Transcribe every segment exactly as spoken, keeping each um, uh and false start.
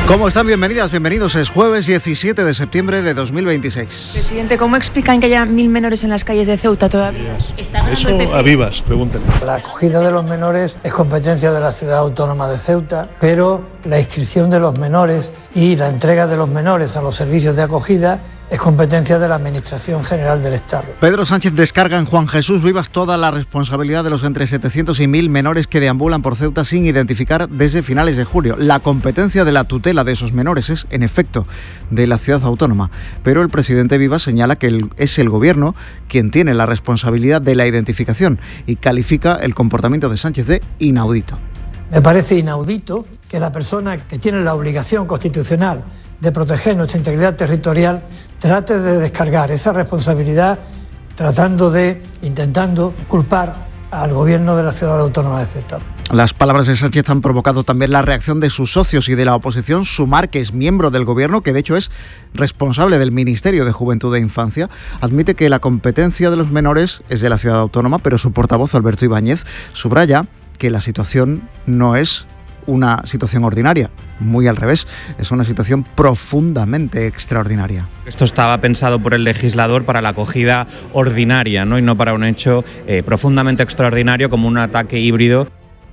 ¿Cómo están? Bienvenidas, bienvenidos. Es jueves diecisiete de septiembre de dos mil veintiséis. Presidente, ¿cómo explican que haya mil menores en las calles de Ceuta todavía? Eso a vivas, pregúntenle. La acogida de los menores es competencia de la Ciudad Autónoma de Ceuta, pero la inscripción de los menores y la entrega de los menores a los servicios de acogida es competencia de la Administración General del Estado. Pedro Sánchez descarga en Juan Jesús Vivas toda la responsabilidad de los entre setecientos y mil menores que deambulan por Ceuta sin identificar desde finales de julio. La competencia de la tutela de esos menores es, en efecto, de la ciudad autónoma. Pero el presidente Vivas señala que el, es el Gobierno quien tiene la responsabilidad de la identificación y califica el comportamiento de Sánchez de inaudito. Me parece inaudito que la persona que tiene la obligación constitucional de proteger nuestra integridad territorial trate de descargar esa responsabilidad tratando de, intentando culpar al Gobierno de la Ciudad Autónoma de Ceuta. Las palabras de Sánchez han provocado también la reacción de sus socios y de la oposición. Sumar, que es miembro del Gobierno, que de hecho es responsable del Ministerio de Juventud e Infancia, admite que la competencia de los menores es de la Ciudad Autónoma, pero su portavoz, Alberto Ibáñez, subraya que la situación no es una situación ordinaria, muy al revés, es una situación profundamente extraordinaria. Esto estaba pensado por el legislador para la acogida ordinaria, ¿no? Y no para un hecho eh, profundamente extraordinario como un ataque híbrido.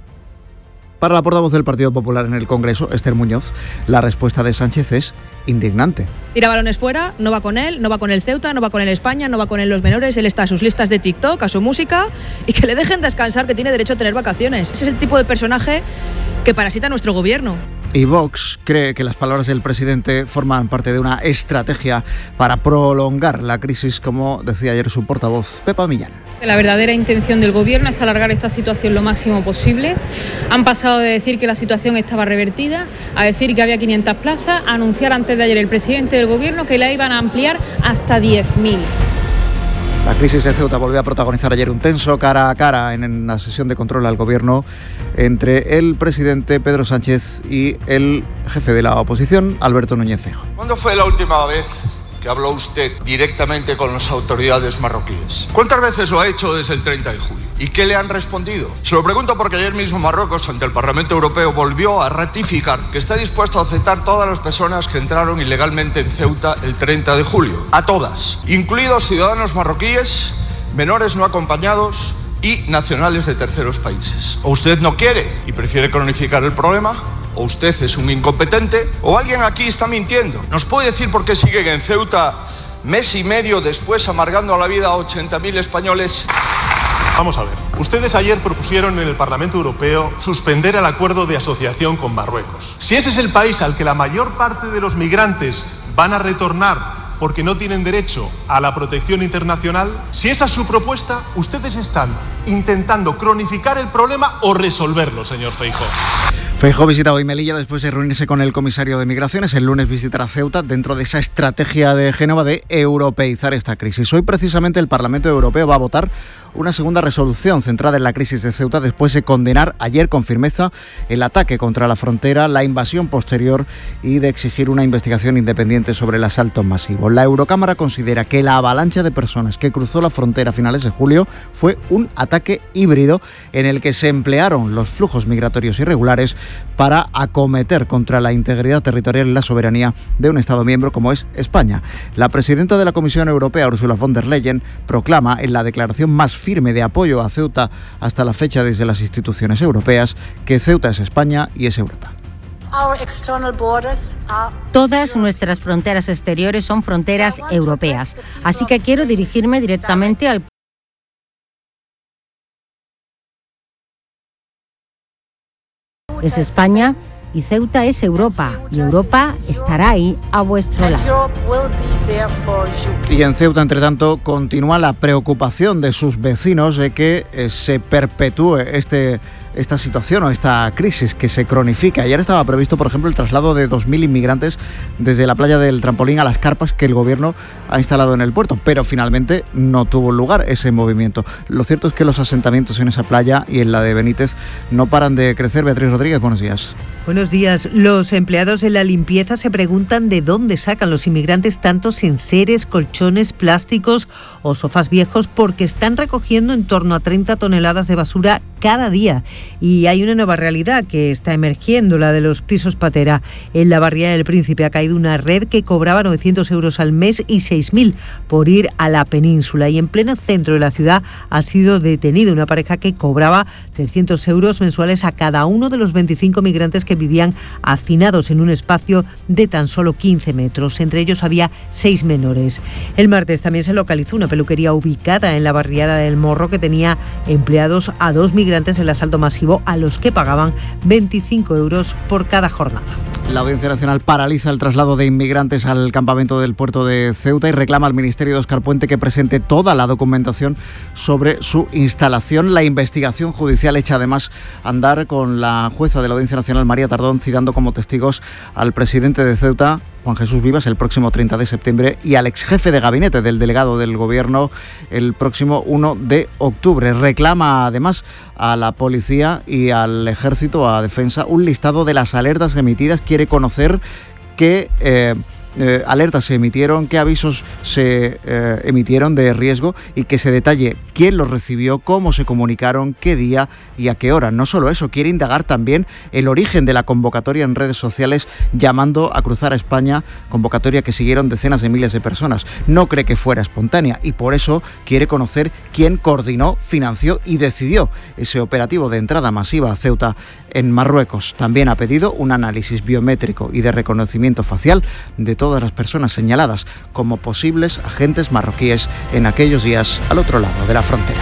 Para la portavoz del Partido Popular en el Congreso, Esther Muñoz, la respuesta de Sánchez es indignante. Tira balones fuera, no va con él, no va con el Ceuta, no va con el España, no va con él los menores, él está a sus listas de TikTok, a su música, y que le dejen descansar, que tiene derecho a tener vacaciones. Ese es el tipo de personaje que parasita nuestro gobierno. Y Vox cree que las palabras del presidente forman parte de una estrategia para prolongar la crisis, como decía ayer su portavoz, Pepa Millán. La verdadera intención del gobierno es alargar esta situación lo máximo posible. Han pasado de decir que la situación estaba revertida a decir que había quinientas plazas, a anunciar antes de ayer el presidente del gobierno que la iban a ampliar hasta diez mil. La crisis de Ceuta volvió a protagonizar ayer un tenso cara a cara en la sesión de control al gobierno entre el presidente Pedro Sánchez y el jefe de la oposición, Alberto Núñez Feijóo. ¿Cuándo fue la última vez que habló usted directamente con las autoridades marroquíes? ¿Cuántas veces lo ha hecho desde el treinta de julio? ¿Y qué le han respondido? Se lo pregunto porque ayer mismo Marruecos, ante el Parlamento Europeo, volvió a ratificar que está dispuesto a aceptar todas las personas que entraron ilegalmente en Ceuta el treinta de julio. A todas, incluidos ciudadanos marroquíes, menores no acompañados y nacionales de terceros países. ¿O usted no quiere y prefiere cronificar el problema? ¿O usted es un incompetente? ¿O alguien aquí está mintiendo? ¿Nos puede decir por qué siguen en Ceuta mes y medio después amargando la vida a ochenta mil españoles? Vamos a ver, ustedes ayer propusieron en el Parlamento Europeo suspender el acuerdo de asociación con Marruecos. Si ese es el país al que la mayor parte de los migrantes van a retornar porque no tienen derecho a la protección internacional, si esa es su propuesta, ustedes están intentando cronificar el problema o resolverlo, señor Feijóo. Feijóo visita hoy Melilla después de reunirse con el comisario de Migraciones. El lunes visitará Ceuta dentro de esa estrategia de Génova de europeizar esta crisis. Hoy precisamente el Parlamento Europeo va a votar una segunda resolución centrada en la crisis de Ceuta después de condenar ayer con firmeza el ataque contra la frontera, la invasión posterior y de exigir una investigación independiente sobre el asalto masivo. La Eurocámara considera que la avalancha de personas que cruzó la frontera a finales de julio fue un ataque híbrido en el que se emplearon los flujos migratorios irregulares para acometer contra la integridad territorial y la soberanía de un Estado miembro como es España. La presidenta de la Comisión Europea, Ursula von der Leyen, proclama en la declaración más firme de apoyo a Ceuta hasta la fecha desde las instituciones europeas que Ceuta es España y es Europa. Todas nuestras fronteras exteriores son fronteras europeas, así que quiero dirigirme directamente al es España y Ceuta es Europa, y Europa estará ahí a vuestro lado. Y en Ceuta, entre tanto, continúa la preocupación de sus vecinos de que eh, se perpetúe este, esta situación o esta crisis que se cronifica. Ayer estaba previsto, por ejemplo, el traslado de dos mil inmigrantes desde la playa del Trampolín a las carpas que el gobierno ha instalado en el puerto, pero finalmente no tuvo lugar ese movimiento. Lo cierto es que los asentamientos en esa playa y en la de Benítez no paran de crecer. Beatriz Rodríguez, buenos días. Buenos días. Los empleados en la limpieza se preguntan de dónde sacan los inmigrantes tantos enseres, colchones, plásticos o sofás viejos, porque están recogiendo en torno a treinta toneladas de basura cada día. Y hay una nueva realidad que está emergiendo, la de los pisos patera. En la barriada del Príncipe ha caído una red que cobraba novecientos euros al mes y seis mil por ir a la península. Y en pleno centro de la ciudad ha sido detenida una pareja que cobraba trescientos euros mensuales a cada uno de los veinticinco migrantes que vivían hacinados en un espacio de tan solo quince metros. Entre ellos había seis menores. El martes también se localizó una peluquería ubicada en la barriada del Morro que tenía empleados a dos migrantes en el asalto masivo a los que pagaban veinticinco euros por cada jornada. La Audiencia Nacional paraliza el traslado de inmigrantes al campamento del puerto de Ceuta y reclama al Ministerio de Óscar Puente que presente toda la documentación sobre su instalación. La investigación judicial echa además a andar con la jueza de la Audiencia Nacional, María Tardón, citando como testigos al presidente de Ceuta, Juan Jesús Vivas, el próximo treinta de septiembre, y al exjefe de gabinete del delegado del Gobierno el próximo uno de octubre. Reclama además a la policía y al ejército, a defensa, un listado de las alertas emitidas. Quiere conocer qué eh, eh, alertas se emitieron, qué avisos se eh, emitieron de riesgo y que se detalle quién los recibió, cómo se comunicaron, qué día y a qué hora. No solo eso, quiere indagar también el origen de la convocatoria en redes sociales llamando a cruzar a España, convocatoria que siguieron decenas de miles de personas. No cree que fuera espontánea y por eso quiere conocer quién coordinó, financió y decidió ese operativo de entrada masiva a Ceuta en Marruecos. También ha pedido un análisis biométrico y de reconocimiento facial de todas las personas señaladas como posibles agentes marroquíes en aquellos días al otro lado de la frontera.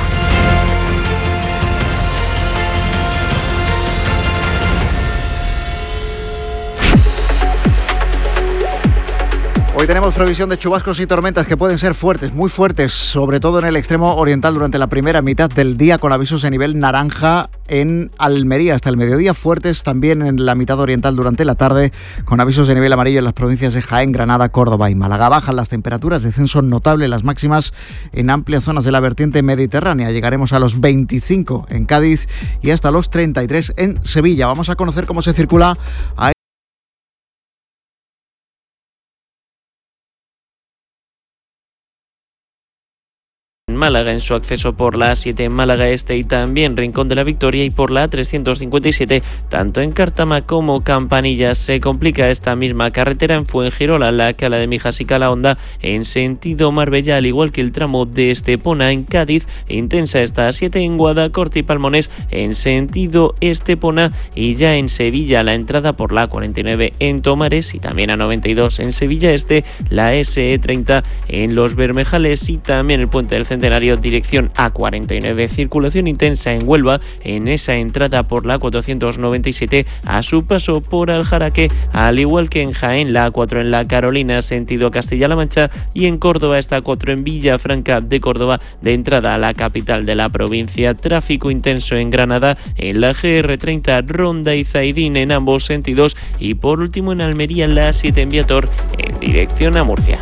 Hoy tenemos previsión de chubascos y tormentas que pueden ser fuertes, muy fuertes, sobre todo en el extremo oriental durante la primera mitad del día, con avisos de nivel naranja en Almería hasta el mediodía, fuertes también en la mitad oriental durante la tarde, con avisos de nivel amarillo en las provincias de Jaén, Granada, Córdoba y Málaga. Bajan las temperaturas, descenso notable, las máximas en amplias zonas de la vertiente mediterránea. Llegaremos a los veinticinco en Cádiz y hasta los treinta y tres en Sevilla. Vamos a conocer cómo se circula a Málaga en su acceso por la A siete en Málaga Este y también Rincón de la Victoria, y por la A trescientos cincuenta y siete tanto en Cártama como Campanillas. Se complica esta misma carretera en Fuengirola, la Cala de Mijas y Calahonda en sentido Marbella, al igual que el tramo de Estepona en Cádiz. Intensa esta A siete en Guadacorte y Palmones en sentido Estepona, y ya en Sevilla la entrada por la A cuarenta y nueve en Tomares y también A noventa y dos en Sevilla Este, la ese e treinta en Los Bermejales y también el puente del Centenario dirección A cuarenta y nueve. Circulación intensa en Huelva en esa entrada por la A cuatrocientos noventa y siete a su paso por Aljaraque, al igual que en Jaén la A cuatro en La Carolina sentido Castilla-La Mancha, y en Córdoba esta A cuatro en Villafranca de Córdoba de entrada a la capital de la provincia. Tráfico intenso en Granada en la ge erre treinta Ronda y Zaidín en ambos sentidos, y por último en Almería la A siete en Viator en dirección a Murcia.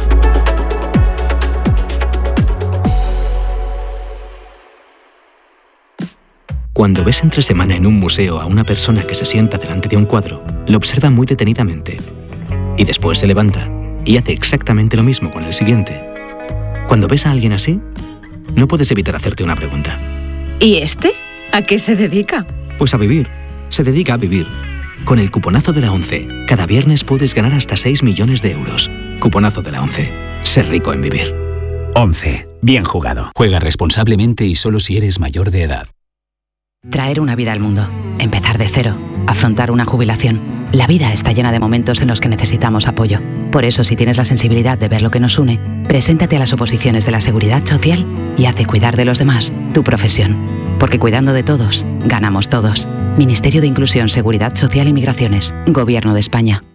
Cuando ves entre semana en un museo a una persona que se sienta delante de un cuadro, lo observa muy detenidamente y después se levanta y hace exactamente lo mismo con el siguiente. Cuando ves a alguien así, no puedes evitar hacerte una pregunta. ¿Y este? ¿A qué se dedica? Pues a vivir. Se dedica a vivir. Con el cuponazo de la ONCE, cada viernes puedes ganar hasta seis millones de euros. Cuponazo de la ONCE. Ser rico en vivir. ONCE. Bien jugado. Juega responsablemente y solo si eres mayor de edad. Traer una vida al mundo, empezar de cero, afrontar una jubilación. La vida está llena de momentos en los que necesitamos apoyo. Por eso, si tienes la sensibilidad de ver lo que nos une, preséntate a las oposiciones de la Seguridad Social y haz de cuidar de los demás tu profesión. Porque cuidando de todos, ganamos todos. Ministerio de Inclusión, Seguridad Social y Migraciones. Gobierno de España.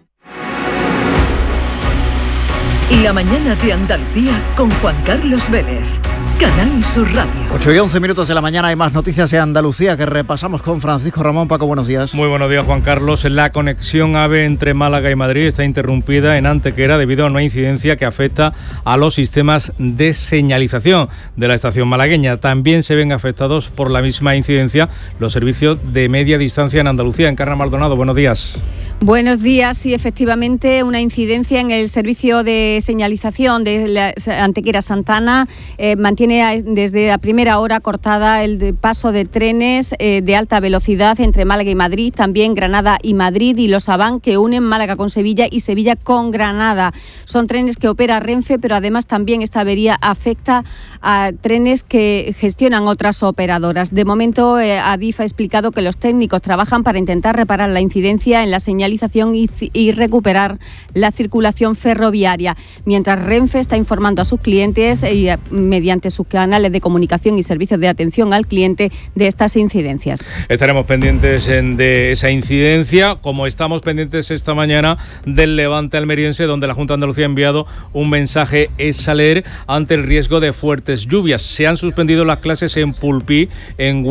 La mañana de Andalucía con Juan Carlos Vélez. Canal Sur Radio. ocho y once minutos de la mañana, hay más noticias en Andalucía que repasamos con Francisco Ramón. Paco, buenos días. Muy buenos días, Juan Carlos. La conexión AVE entre Málaga y Madrid está interrumpida en Antequera debido a una incidencia que afecta a los sistemas de señalización de la estación malagueña. También se ven afectados por la misma incidencia los servicios de media distancia en Andalucía. Encarna Maldonado, buenos días. Buenos días. Sí, efectivamente, una incidencia en el servicio de señalización de la Antequera Santana eh, mantiene desde la primera hora cortada el de paso de trenes eh, de alta velocidad entre Málaga y Madrid, también Granada y Madrid, y los Avant que unen Málaga con Sevilla y Sevilla con Granada. Son trenes que opera Renfe, pero además también esta avería afecta a trenes que gestionan otras operadoras. De momento, eh, Adif ha explicado que los técnicos trabajan para intentar reparar la incidencia en la señalización Y, y recuperar la circulación ferroviaria, mientras Renfe está informando a sus clientes y mediante sus canales de comunicación y servicios de atención al cliente de estas incidencias. Estaremos pendientes de esa incidencia, como estamos pendientes esta mañana del levante almeriense, donde la Junta de Andalucía ha enviado un mensaje exaler ante el riesgo de fuertes lluvias. Se han suspendido las clases en Pulpí, en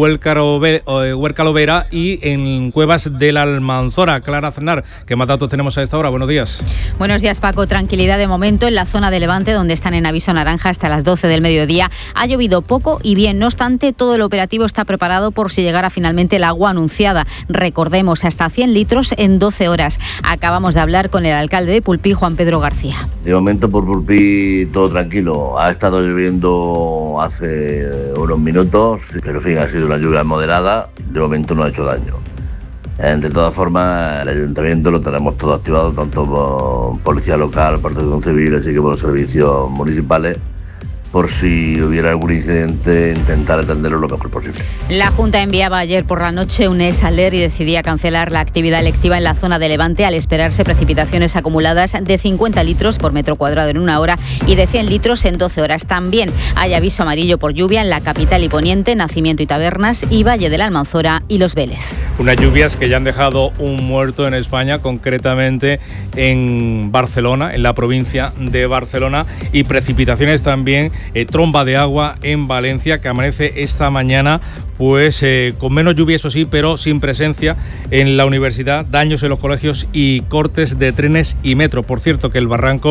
Huércalovera y en Cuevas de la Almanzora. Clara Aznar, ¿qué más datos tenemos a esta hora? Buenos días. Buenos días, Paco. Tranquilidad de momento en la zona de Levante, donde están en aviso naranja hasta las doce del mediodía. Ha llovido poco y bien, no obstante, todo el operativo está preparado por si llegara finalmente el agua anunciada. Recordemos, hasta cien litros en doce horas. Acabamos de hablar con el alcalde de Pulpí, Juan Pedro García. De momento por Pulpí todo tranquilo. Ha estado lloviendo hace unos minutos, pero en fin, ha sido una lluvia moderada. De momento no ha hecho daño. De todas formas, el ayuntamiento lo tenemos todo activado, tanto por policía local, protección civil, así que por los servicios municipales, por si hubiera algún incidente, intentar atenderlo lo mejor posible. La Junta enviaba ayer por la noche un exaler y decidía cancelar la actividad electiva en la zona de Levante al esperarse precipitaciones acumuladas de cincuenta litros por metro cuadrado en una hora y de cien litros en doce horas. También hay aviso amarillo por lluvia en la capital y poniente, Nacimiento y Tabernas y Valle de la Almanzora y Los Vélez. Unas lluvias que ya han dejado un muerto en España, concretamente en Barcelona, en la provincia de Barcelona, y precipitaciones también, eh, tromba de agua en Valencia, que amanece esta mañana pues eh, con menos lluvia, eso sí, pero sin presencia en la universidad, daños en los colegios y cortes de trenes y metro. Por cierto, que el barranco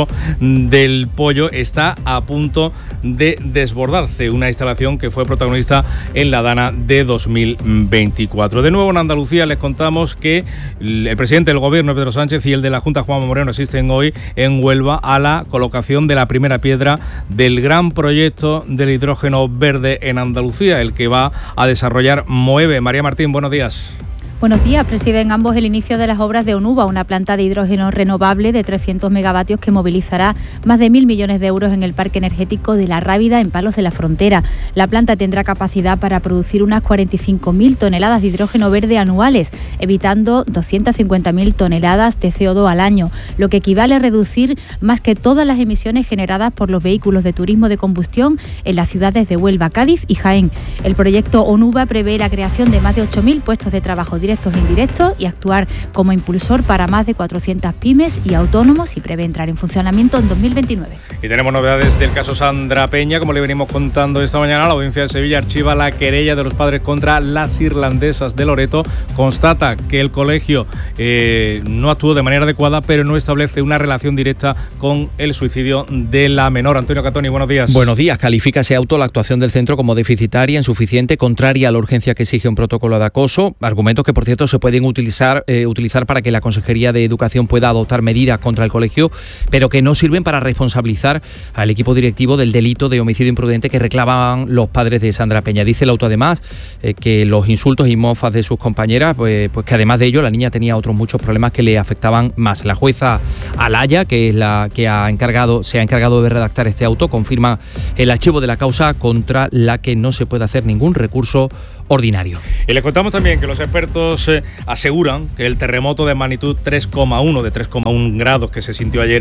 del Pollo está a punto de desbordarse, una instalación que fue protagonista en la Dana de dos mil veinticuatro. De nuevo en Andalucía les contamos que el presidente del gobierno, Pedro Sánchez, y el de la Junta, Juanma Moreno, asisten hoy en Huelva a la colocación de la primera piedra del gran proyecto del hidrógeno verde en Andalucía, el que va a desarrollar Moeve. María Martín, buenos días. Buenos días. Presiden ambos el inicio de las obras de Onuba, una planta de hidrógeno renovable de trescientos megavatios que movilizará más de mil millones de euros en el parque energético de La Rábida, en Palos de la Frontera. La planta tendrá capacidad para producir unas cuarenta y cinco mil toneladas de hidrógeno verde anuales, evitando doscientas cincuenta mil toneladas de C O dos al año, lo que equivale a reducir más que todas las emisiones generadas por los vehículos de turismo de combustión en las ciudades de Huelva, Cádiz y Jaén. El proyecto Onuba prevé la creación de más de ocho mil puestos de trabajo directos e indirectos y actuar como impulsor para más de cuatrocientas pymes y autónomos, y prevé entrar en funcionamiento en dos mil veintinueve. Y tenemos novedades del caso Sandra Peña. Como le venimos contando esta mañana, la Audiencia de Sevilla archiva la querella de los padres contra las irlandesas de Loreto. Constata que el colegio eh, no actuó de manera adecuada, pero no establece una relación directa con el suicidio de la menor. Antonio Catoni, buenos días. Buenos días. Califica ese auto la actuación del centro como deficitaria, insuficiente, contraria a la urgencia que exige un protocolo de acoso. Argumentos que, por cierto, se pueden utilizar, eh, utilizar para que la Consejería de Educación pueda adoptar medidas contra el colegio, pero que no sirven para responsabilizar al equipo directivo del delito de homicidio imprudente que reclamaban los padres de Sandra Peña. Dice el auto además eh, que los insultos y mofas de sus compañeras, pues, pues que además de ello la niña tenía otros muchos problemas que le afectaban más. La jueza Alaya, que es la que ha encargado, se ha encargado de redactar este auto, confirma el archivo de la causa contra la que no se puede hacer ningún recurso ordinario. Y les contamos también que los expertos eh, aseguran que el terremoto de magnitud tres coma uno, de tres coma uno grados que se sintió ayer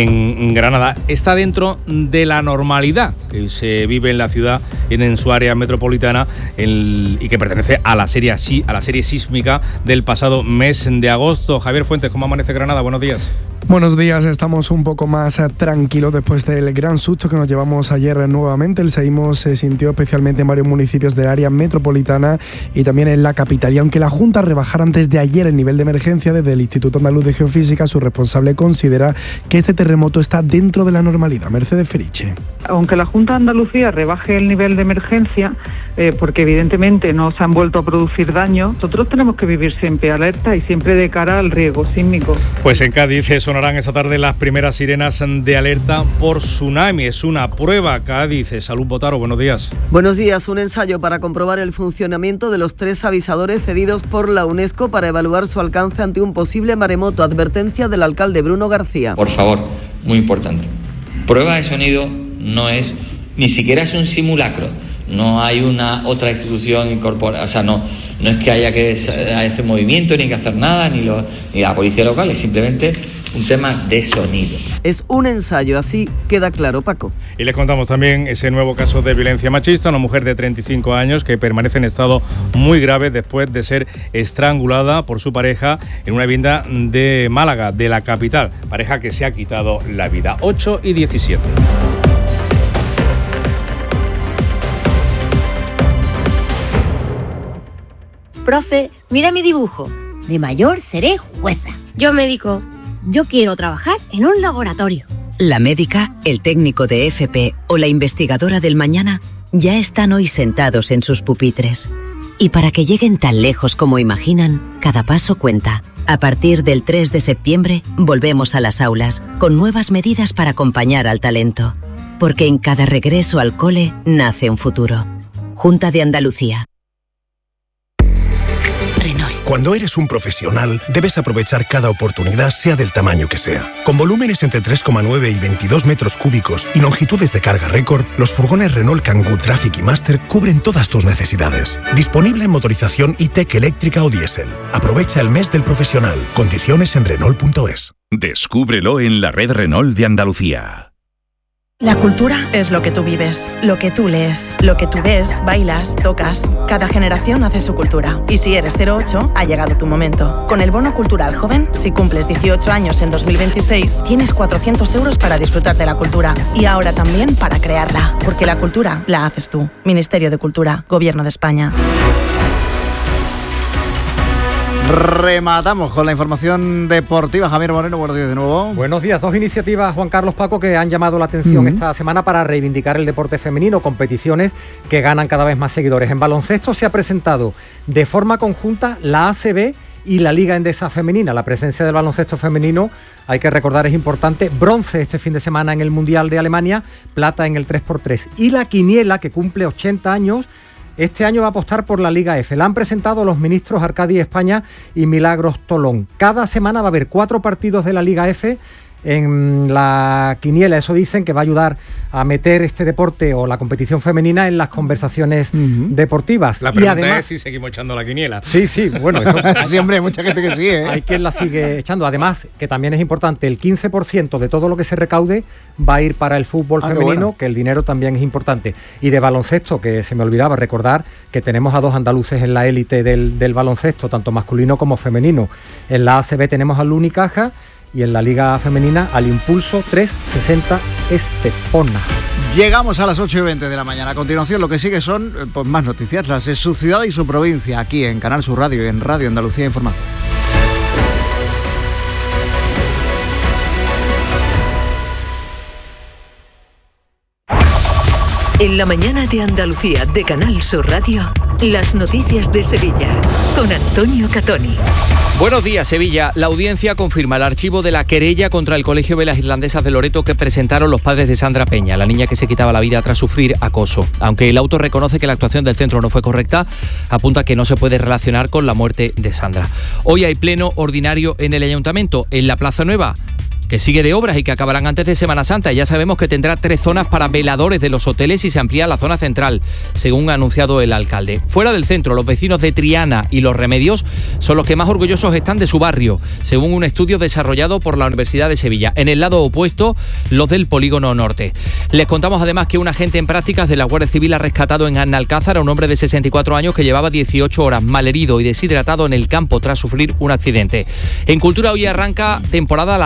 en Granada, está dentro de la normalidad que se vive en la ciudad y en su área metropolitana, el, y que pertenece a la serie a la serie sísmica del pasado mes de agosto. Javier Fuentes, ¿cómo amanece Granada? Buenos días. Buenos días, estamos un poco más tranquilos después del gran susto que nos llevamos ayer nuevamente. El seísmo se sintió especialmente en varios municipios del área metropolitana y también en la capital. Y aunque la Junta rebajara antes de ayer el nivel de emergencia, desde el Instituto Andaluz de Geofísica, su responsable considera que este terremoto está dentro de la normalidad. Mercedes Feriche. Aunque la Junta de Andalucía rebaje el nivel de emergencia, eh, porque evidentemente no se han vuelto a producir daños, nosotros tenemos que vivir siempre alerta y siempre de cara al riesgo sísmico. Pues en Cádiz sonarán esta tarde las primeras sirenas de alerta por tsunami. Es una prueba. Cádiz, Salud Botaro, buenos días. Buenos días. Un ensayo para comprobar el funcionamiento de los tres avisadores cedidos por la UNESCO para evaluar su alcance ante un posible maremoto. Advertencia del alcalde Bruno García. Por favor, muy importante. Prueba de sonido no es, ni siquiera es un simulacro. No hay una otra institución incorporada, o sea, no, no es que haya que hacer movimiento, ni que hacer nada, ni, lo, ni la policía local, es simplemente un tema de sonido. Es un ensayo, así queda claro, Paco. Y les contamos también ese nuevo caso de violencia machista, una mujer de treinta y cinco años que permanece en estado muy grave después de ser estrangulada por su pareja en una vivienda de Málaga, de la capital, pareja que se ha quitado la vida. ocho y diecisiete. Profe, mira mi dibujo. De mayor seré jueza. Yo médico. Yo quiero trabajar en un laboratorio. La médica, el técnico de F P o la investigadora del mañana ya están hoy sentados en sus pupitres. Y para que lleguen tan lejos como imaginan, cada paso cuenta. A partir del tres de septiembre, volvemos a las aulas con nuevas medidas para acompañar al talento. Porque en cada regreso al cole nace un futuro. Junta de Andalucía. Cuando eres un profesional, debes aprovechar cada oportunidad, sea del tamaño que sea. Con volúmenes entre tres coma nueve y veintidós metros cúbicos y longitudes de carga récord, los furgones Renault Kangoo Traffic y Master cubren todas tus necesidades. Disponible en motorización E-Tech eléctrica o diésel. Aprovecha el mes del profesional. Condiciones en Renault punto es. Descúbrelo en la red Renault de Andalucía. La cultura es lo que tú vives, lo que tú lees, lo que tú ves, bailas, tocas. Cada generación hace su cultura. Y si eres cero ocho, ha llegado tu momento. Con el Bono Cultural Joven, si cumples dieciocho años en dos mil veintiséis, tienes cuatrocientos euros para disfrutar de la cultura. Y ahora también para crearla. Porque la cultura la haces tú. Ministerio de Cultura, Gobierno de España. Rematamos con la información deportiva. Javier Moreno, buenos días de nuevo. Buenos días. Dos iniciativas, Juan Carlos, Paco, que han llamado la atención uh-huh. esta semana para reivindicar el deporte femenino, competiciones que ganan cada vez más seguidores. En baloncesto se ha presentado de forma conjunta la A C B y la Liga Endesa Femenina. La presencia del baloncesto femenino, hay que recordar, es importante. Bronce este fin de semana en el Mundial de Alemania, plata en el tres por tres. Y la quiniela, que cumple ochenta años, este año va a apostar por la Liga F. La han presentado los ministros Arcadi España y Milagros Tolón. Cada semana va a haber cuatro partidos de la Liga F en la quiniela. Eso dicen que va a ayudar a meter este deporte o la competición femenina en las conversaciones uh-huh. deportivas. La pregunta y además, es si seguimos echando la quiniela. Sí, sí, bueno, eso siempre hay mucha gente que sigue, ¿eh? Hay quien la sigue echando. Además, que también es importante, el quince por ciento de todo lo que se recaude va a ir para el fútbol ah, femenino, bueno. que el dinero también es importante. Y de baloncesto, que se me olvidaba recordar que tenemos a dos andaluces en la élite del, del baloncesto, tanto masculino como femenino. En la A C B tenemos al Unicaja y en la Liga Femenina al Impulso trescientos sesenta Estepona. Llegamos a las ocho y veinte de la mañana. A continuación lo que sigue son pues, más noticias, las de su ciudad y su provincia, aquí en Canal Sur Radio y en Radio Andalucía Información. En la mañana de Andalucía de Canal Sur Radio, las noticias de Sevilla, con Antonio Catoni. Buenos días, Sevilla. La audiencia confirma el archivo de la querella contra el Colegio de las Irlandesas de Loreto que presentaron los padres de Sandra Peña, la niña que se quitaba la vida tras sufrir acoso. Aunque el auto reconoce que la actuación del centro no fue correcta, apunta que no se puede relacionar con la muerte de Sandra. Hoy hay pleno ordinario en el Ayuntamiento, en la Plaza Nueva, que sigue de obras y que acabarán antes de Semana Santa. Ya sabemos que tendrá tres zonas para veladores de los hoteles y se amplía la zona central, según ha anunciado el alcalde. Fuera del centro, los vecinos de Triana y Los Remedios son los que más orgullosos están de su barrio, según un estudio desarrollado por la Universidad de Sevilla. En el lado opuesto, los del Polígono Norte. Les contamos además que un agente en prácticas de la Guardia Civil ha rescatado en Analcázar a un hombre de sesenta y cuatro años que llevaba dieciocho horas malherido y deshidratado en el campo tras sufrir un accidente. En Cultura hoy arranca temporada al arroz con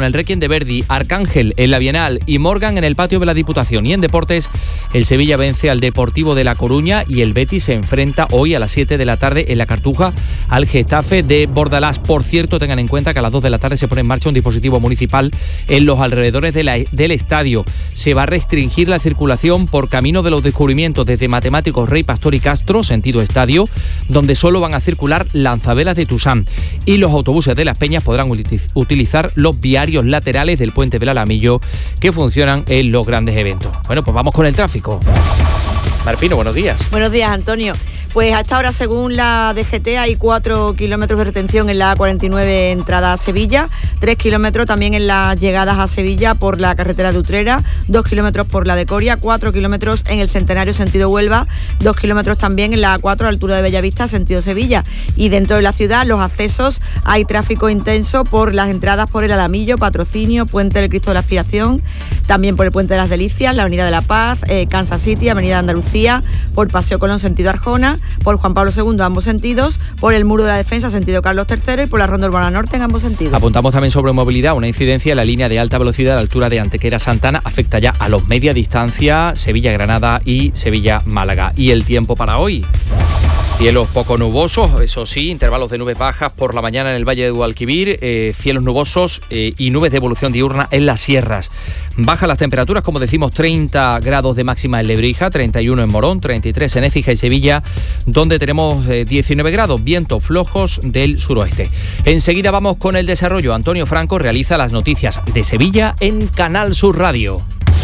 el Requiem de Verdi, Arcángel en la Bienal y Morgan en el patio de la Diputación. Y en deportes, el Sevilla vence al Deportivo de La Coruña y el Betis se enfrenta hoy a las siete de la tarde en la Cartuja al Getafe de Bordalás. Por cierto, tengan en cuenta que a las dos de la tarde se pone en marcha un dispositivo municipal en los alrededores de la, del estadio. Se va a restringir la circulación por Camino de los Descubrimientos desde Matemáticos Rey Pastor y Castro, sentido estadio, donde solo van a circular lanzabelas de Tusán. Y los autobuses de Las Peñas podrán utilizar los viarios laterales del puente del Alamillo que funcionan en los grandes eventos. Bueno, pues vamos con el tráfico. Marpino, buenos días. Buenos días, Antonio. Pues hasta ahora, según la D G T, hay cuatro kilómetros de retención en la A cuarenta y nueve entrada a Sevilla, tres kilómetros también en las llegadas a Sevilla por la carretera de Utrera, dos kilómetros por la de Coria, cuatro kilómetros en el Centenario sentido Huelva, dos kilómetros también en la A cuatro a la altura de Bellavista sentido Sevilla. Y dentro de la ciudad, los accesos, hay tráfico intenso por las entradas por el Alamillo, Patrocinio, Puente del Cristo de la Aspiración, también por el Puente de las Delicias, la Avenida de la Paz, eh, Kansas City, Avenida de Andalucía, por Paseo Colón sentido Arjona, por Juan Pablo segundo ambos sentidos, por el Muro de la Defensa sentido Carlos tercero y por la Ronda Urbana Norte en ambos sentidos. Apuntamos también sobre movilidad, una incidencia en la línea de alta velocidad a la altura de Antequera Santana afecta ya a los media distancia Sevilla-Granada y Sevilla-Málaga. ¿Y el tiempo para hoy? Cielos poco nubosos, eso sí, intervalos de nubes bajas por la mañana en el Valle de Guadalquivir, eh, cielos nubosos eh, y nubes de evolución diurna en las sierras. Bajan las temperaturas, como decimos, treinta grados de máxima en Lebrija, treinta y uno en Morón, treinta y tres en Écija y Sevilla, donde tenemos eh, diecinueve grados, vientos flojos del suroeste. Enseguida vamos con el desarrollo. Antonio Franco realiza las noticias de Sevilla en Canal Sur Radio.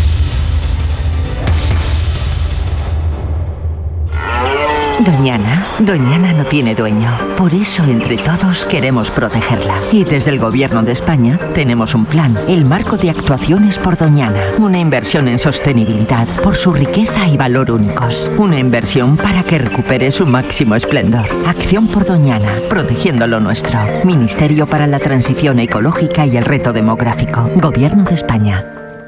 Doñana, Doñana no tiene dueño. Por eso entre todos queremos protegerla. Y desde el Gobierno de España tenemos un plan, el Marco de Actuaciones por Doñana. Una inversión en sostenibilidad por su riqueza y valor únicos. Una inversión para que recupere su máximo esplendor. Acción por Doñana, protegiendo lo nuestro. Ministerio para la Transición Ecológica y el Reto Demográfico. Gobierno de España.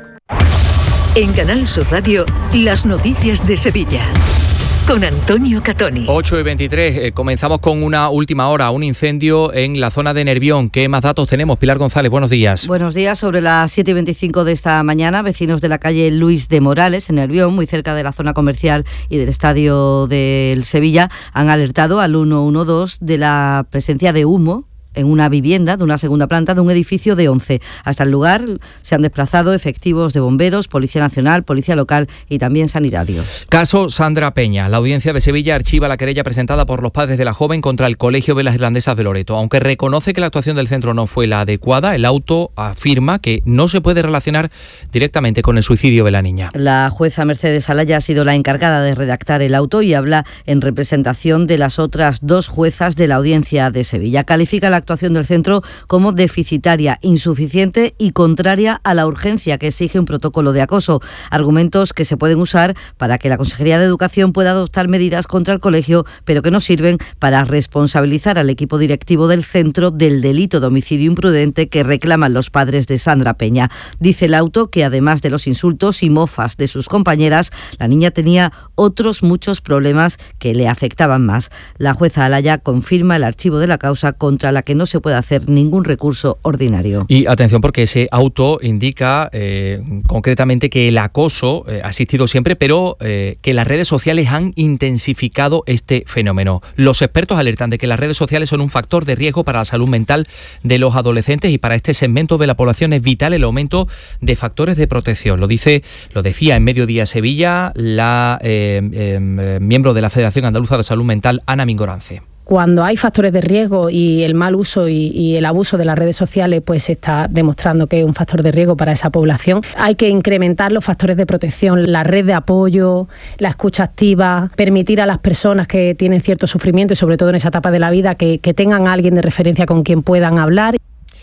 En Canal Sur Radio, las noticias de Sevilla. Con Antonio Catoni. ocho y veintitrés, eh, comenzamos con una última hora, un incendio en la zona de Nervión. ¿Qué más datos tenemos? Pilar González, buenos días. Buenos días, sobre las siete y veinticinco de esta mañana, vecinos de la calle Luis de Morales, en Nervión, muy cerca de la zona comercial y del estadio del Sevilla, han alertado al uno uno dos de la presencia de humo en una vivienda de una segunda planta de un edificio de once. Hasta el lugar se han desplazado efectivos de bomberos, Policía Nacional, Policía Local y también sanitarios. Caso Sandra Peña. La Audiencia de Sevilla archiva la querella presentada por los padres de la joven contra el Colegio de las Irlandesas de Loreto. Aunque reconoce que la actuación del centro no fue la adecuada, el auto afirma que no se puede relacionar directamente con el suicidio de la niña. La jueza Mercedes Alaya ha sido la encargada de redactar el auto y habla en representación de las otras dos juezas de la Audiencia de Sevilla. Califica la actuación del centro como deficitaria, insuficiente y contraria a la urgencia que exige un protocolo de acoso. Argumentos que se pueden usar para que la Consejería de Educación pueda adoptar medidas contra el colegio, pero que no sirven para responsabilizar al equipo directivo del centro del delito de homicidio imprudente que reclaman los padres de Sandra Peña. Dice el auto que además de los insultos y mofas de sus compañeras, la niña tenía otros muchos problemas que le afectaban más. La jueza Alaya confirma el archivo de la causa contra la que no se puede hacer ningún recurso ordinario. Y atención, porque ese auto indica eh, concretamente que el acoso eh, ha existido siempre, pero eh, que las redes sociales han intensificado este fenómeno. Los expertos alertan de que las redes sociales son un factor de riesgo para la salud mental de los adolescentes y para este segmento de la población es vital el aumento de factores de protección. Lo dice, lo decía en Mediodía Sevilla la eh, eh, miembro de la Federación Andaluza de Salud Mental, Ana Mingorance. Cuando hay factores de riesgo y el mal uso y, y el abuso de las redes sociales, pues se está demostrando que es un factor de riesgo para esa población. Hay que incrementar los factores de protección, la red de apoyo, la escucha activa, permitir a las personas que tienen cierto sufrimiento y sobre todo en esa etapa de la vida que, que tengan a alguien de referencia con quien puedan hablar.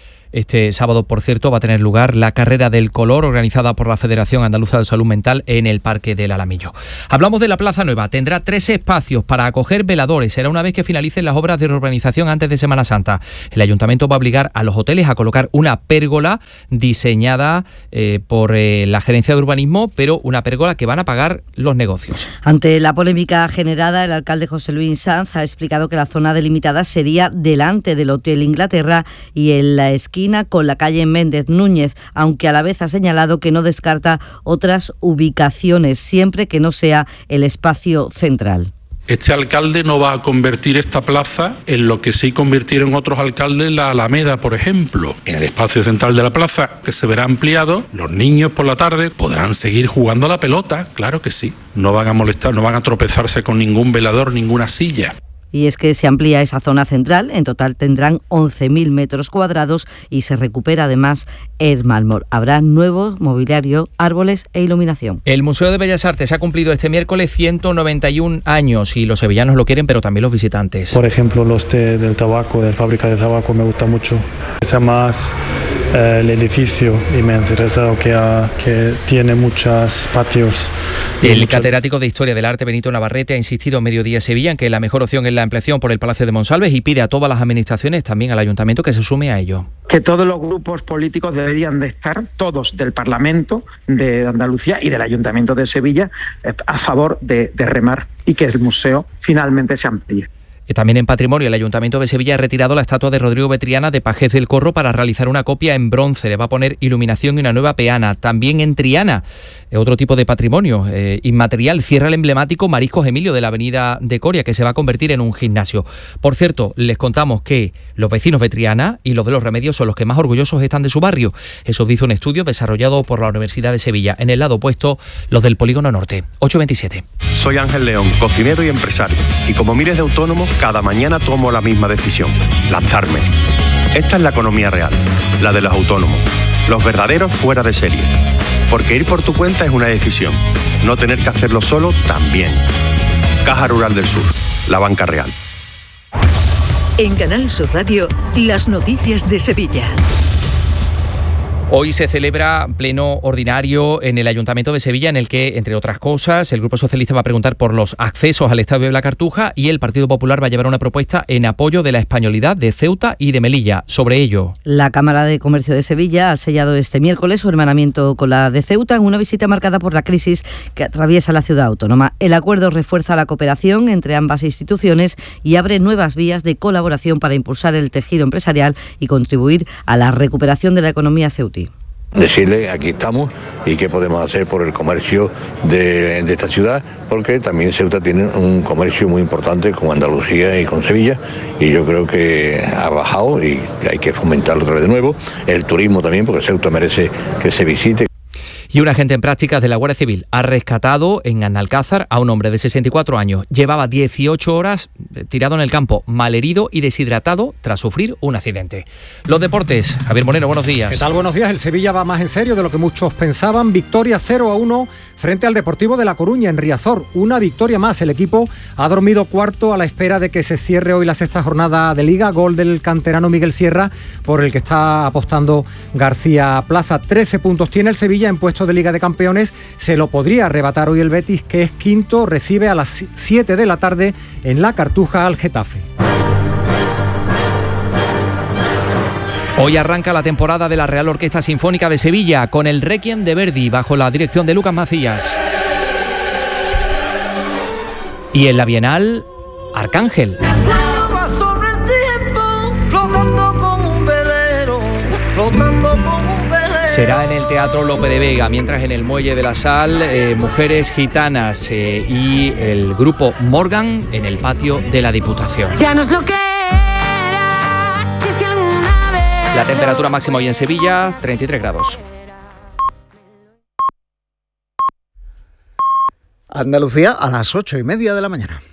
Este sábado, por cierto, va a tener lugar la Carrera del Color organizada por la Federación Andaluza de Salud Mental en el Parque del Alamillo. Hablamos de la Plaza Nueva. Tendrá tres espacios para acoger veladores. Será una vez que finalicen las obras de reurbanización antes de Semana Santa. El Ayuntamiento va a obligar a los hoteles a colocar una pérgola diseñada eh, por eh, la Gerencia de Urbanismo, pero una pérgola que van a pagar los negocios. Ante la polémica generada, el alcalde José Luis Sanz ha explicado que la zona delimitada sería delante del Hotel Inglaterra y el esquí esquina con la calle Méndez Núñez, aunque a la vez ha señalado que no descarta otras ubicaciones, siempre que no sea el espacio central. Este alcalde no va a convertir esta plaza en lo que sí convirtieron otros alcaldes la Alameda, por ejemplo. En el espacio central de la plaza, que se verá ampliado, los niños por la tarde podrán seguir jugando a la pelota, claro que sí. No van a molestar, no van a tropezarse con ningún velador, ninguna silla. Y es que se amplía esa zona central, en total tendrán once mil metros cuadrados y se recupera además el mármol. Habrá nuevo mobiliario, árboles e iluminación. El Museo de Bellas Artes ha cumplido este miércoles ciento noventa y un años y los sevillanos lo quieren, pero también los visitantes. Por ejemplo, los de, del tabaco, de fábrica de tabaco, me gusta mucho. Es más eh, el edificio y me ha interesado que, ha, que tiene muchos patios. El muchas... catedrático de Historia del Arte, Benito Navarrete, ha insistido en Mediodía Sevilla en que la mejor opción es la ampliación por el Palacio de Monsalves y pide a todas las administraciones, también al Ayuntamiento, que se sume a ello. Que todos los grupos políticos deberían de estar, todos del Parlamento de Andalucía y del Ayuntamiento de Sevilla, a favor de, de remar y que el museo finalmente se amplíe. También en Patrimonio, el Ayuntamiento de Sevilla ha retirado la estatua de Rodrigo Betriana de Pajés del Corro para realizar una copia en bronce. Le va a poner iluminación y una nueva peana. También en Triana, otro tipo de patrimonio eh, inmaterial, cierra el emblemático Mariscos Emilio de la avenida de Coria, que se va a convertir en un gimnasio. Por cierto, les contamos que los vecinos de Triana y los de Los Remedios son los que más orgullosos están de su barrio. Eso dice un estudio desarrollado por la Universidad de Sevilla. En el lado opuesto, los del Polígono Norte. ocho veintisiete. Soy Ángel León, cocinero y empresario. Y como miles de autónomos, cada mañana tomo la misma decisión: lanzarme. Esta es la economía real, la de los autónomos, los verdaderos fuera de serie. Porque ir por tu cuenta es una decisión, no tener que hacerlo solo también. Caja Rural del Sur, la banca real. En Canal Sur Radio, las noticias de Sevilla. Hoy se celebra pleno ordinario en el Ayuntamiento de Sevilla, en el que, entre otras cosas, el Grupo Socialista va a preguntar por los accesos al Estadio de la Cartuja y el Partido Popular va a llevar una propuesta en apoyo de la españolidad de Ceuta y de Melilla. Sobre ello, la Cámara de Comercio de Sevilla ha sellado este miércoles su hermanamiento con la de Ceuta en una visita marcada por la crisis que atraviesa la ciudad autónoma. El acuerdo refuerza la cooperación entre ambas instituciones y abre nuevas vías de colaboración para impulsar el tejido empresarial y contribuir a la recuperación de la economía ceutí. Decirle aquí estamos y qué podemos hacer por el comercio de, de esta ciudad, porque también Ceuta tiene un comercio muy importante con Andalucía y con Sevilla, y yo creo que ha bajado y hay que fomentarlo otra vez de nuevo. El turismo también, porque Ceuta merece que se visite. Y un agente en prácticas de la Guardia Civil ha rescatado en Analcázar a un hombre de sesenta y cuatro años. Llevaba dieciocho horas tirado en el campo, malherido y deshidratado tras sufrir un accidente. Los deportes. Javier Moreno, buenos días. ¿Qué tal? Buenos días. El Sevilla va más en serio de lo que muchos pensaban. Victoria cero a uno frente al Deportivo de La Coruña en Riazor. Una victoria más. El equipo ha dormido cuarto a la espera de que se cierre hoy la sexta jornada de Liga. Gol del canterano Miguel Sierra, por el que está apostando García Plaza. trece puntos tiene el Sevilla en puesto de Liga de Campeones. Se lo podría arrebatar hoy el Betis, que es quinto. Recibe a las siete de la tarde en la Cartuja al Getafe. Hoy arranca la temporada de la Real Orquesta Sinfónica de Sevilla con el Requiem de Verdi bajo la dirección de Lucas Macías. Y en la Bienal, Arcángel. Será en el Teatro Lope de Vega, mientras en el Muelle de la Sal, eh, Mujeres Gitanas eh, y el grupo Morgan en el patio de la Diputación. Ya no es lo que era, si es que alguna vez... La temperatura máxima hoy en Sevilla, treinta y tres grados. Andalucía a las ocho y media de la mañana.